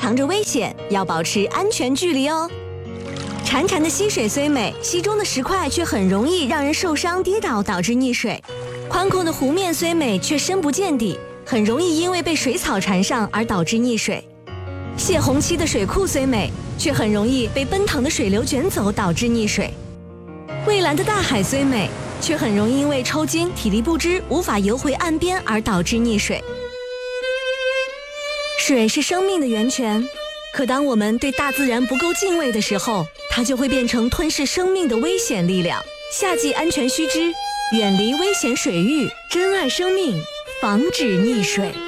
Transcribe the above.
藏着危险，要保持安全距离哦。潺潺的溪水虽美，溪中的石块却很容易让人受伤跌倒，导致溺水。宽阔的湖面虽美，却深不见底，很容易因为被水草缠上而导致溺水。泄洪期的水库虽美，却很容易被奔腾的水流卷走，导致溺水。蔚蓝的大海虽美，却很容易因为抽筋、体力不支，无法游回岸边而导致溺水。水是生命的源泉，可当我们对大自然不够敬畏的时候，它就会变成吞噬生命的危险力量。夏季安全须知：远离危险水域，珍爱生命，防止溺水。